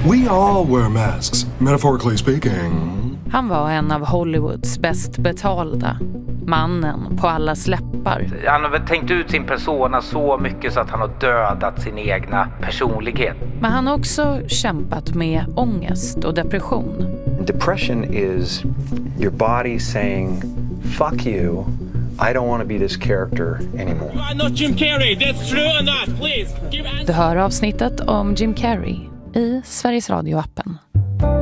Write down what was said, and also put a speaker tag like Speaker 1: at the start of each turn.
Speaker 1: We all wear masks, metaphorically speaking.
Speaker 2: Han var en av Hollywoods bäst betalda. Mannen på alla läppar.
Speaker 3: Han har väl tänkt ut sin persona så mycket så att han har dödat sin egna personlighet.
Speaker 2: Men han har också kämpat med ångest och depression.
Speaker 4: Depression is your body saying, fuck you, I don't want to be this character anymore.
Speaker 5: You are not Jim Carrey, that's true or not, please.
Speaker 2: Du hör avsnittet om Jim Carrey i Sveriges Radio-appen.